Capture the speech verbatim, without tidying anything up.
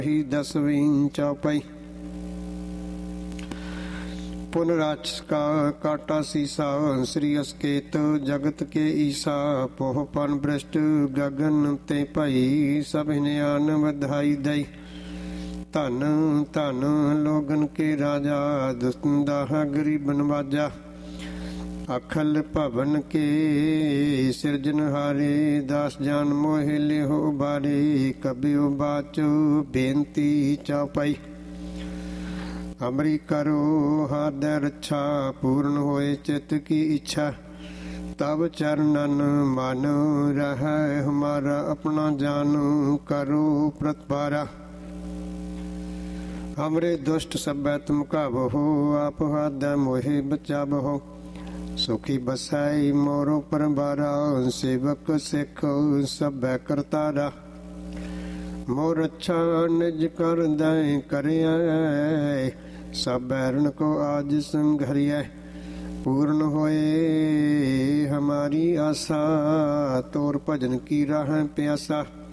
ही दसवीं चौपाई। पुनराच का काटा सीसा श्री अस्केत जगत के ईसा। पोह पन भ्रष्ट गगन ते भई सब हिनयान बधाई दई। धन धन लोगन के राजा दुष्टन दाह गरीबन बाजा। अखल भवन के सिरजनहारे दास जान मोहे लेहो बारे। कबियो बाचो बेनती चौपाई। अमरी करो हादय रक्षा पूर्ण होए चित्त की इच्छा। तब चरणन मन रह हमारा अपना जान करो प्रतिपारा। हमरे दुष्ट सबै तुम काबो हो आप हादय मोहे बचाबो। सुखी बसाई मोरो परबारा सेवक सिख सब करतारा। मोर अच्छा निज कर दय करिया सब बैरन को आज संघरिया। पूर्ण होए हमारी आशा तोर भजन की राह प्यासा।